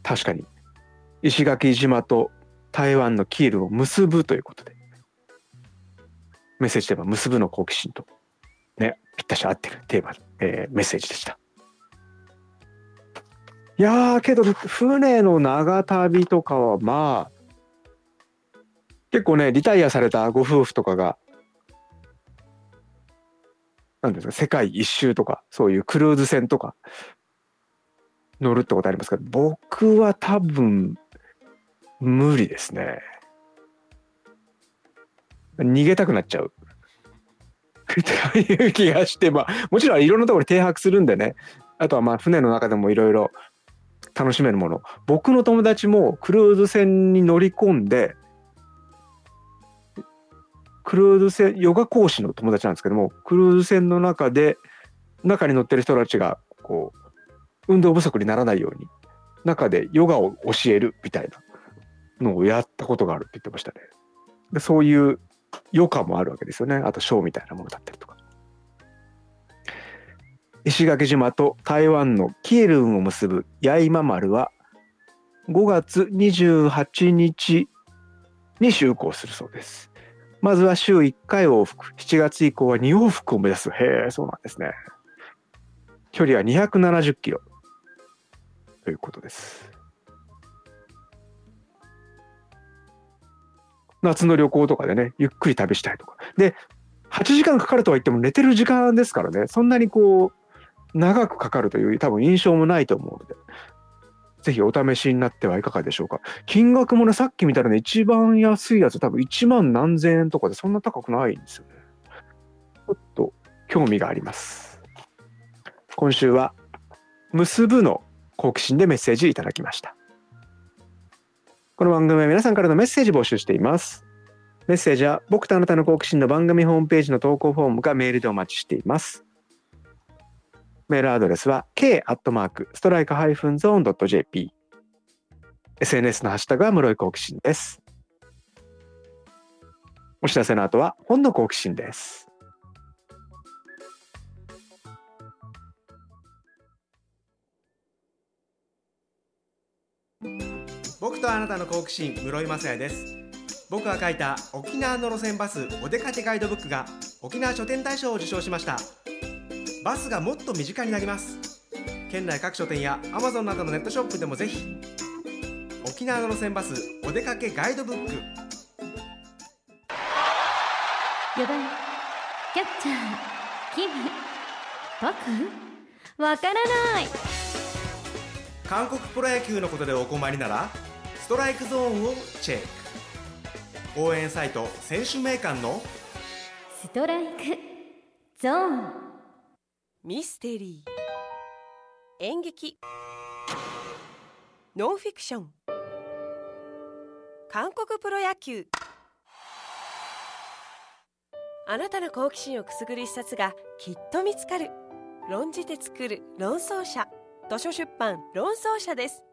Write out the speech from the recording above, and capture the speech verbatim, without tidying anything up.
確かに石垣島と台湾のキールを結ぶということで、メッセージテーマ結ぶの好奇心とね、ぴったし合ってるテーマ、えー、メッセージでした。いやーけど船の長旅とかはまあ結構ね、リタイアされたご夫婦とかがなんですか、世界一周とかそういうクルーズ船とか乗るってことありますか？僕は多分無理ですね。逃げたくなっちゃうという気がして、まあもちろんいろんなところに停泊するんでね、あとはまあ船の中でもいろいろ楽しめるもの、僕の友達もクルーズ船に乗り込んで、クルーズ船ヨガ講師の友達なんですけども、クルーズ船の中で中に乗ってる人たちがこう運動不足にならないように中でヨガを教えるみたいなのをやったことがあるって言ってましたね。でそういう余暇もあるわけですよね。あとショーみたいなものだったりとか。石垣島と台湾のキールンを結ぶ八重間丸はごがつにじゅうはちにちに就航するそうです。まずは週いっかい往復、しちがつ以降はに往復を目指す。へえ、そうなんですね。距離はにひゃくななじゅっキロということです。夏の旅行とかでね、ゆっくり旅したいとかで、はちじかんかかるとは言っても寝てる時間ですからね、そんなにこう長くかかるという多分印象もないと思うので、ぜひお試しになってはいかがでしょうか。金額もね、さっき見たらね、一番安いやつ多分いちまん何千円とかで、そんな高くないんですよね。ちょっと興味があります。今週は結ぶの好奇心でメッセージいただきました。この番組は皆さんからのメッセージ募集しています。メッセージは僕とあなたの好奇心の番組ホームページの投稿フォームかメールでお待ちしています。メールアドレスは ケー アットマーク ストライク ゾーン ドット ジェーピー。エスエヌエス のハッシュタグは室井好奇心です。お知らせの後は本の好奇心です。 僕とあなたの好奇心、室井雅也です。僕が書いた沖縄の路線バスお出かけガイドブックが沖縄書店大賞を受賞しました。バスがもっと身近になります。県内各書店や アマゾン などのネットショップでもぜひ。沖縄の路線バスお出かけガイドブック。 よばんキャッチャーキム僕わからない。 韓国プロ野球のことでお困りならストライクゾーンをチェック。応援サイト選手名鑑のストライクゾーン。 ミステリー、演劇、ノンフィクション、韓国プロ野球。あなたの好奇心をくすぐる一冊がきっと見つかる。論じて作る論争者。図書出版論争者です。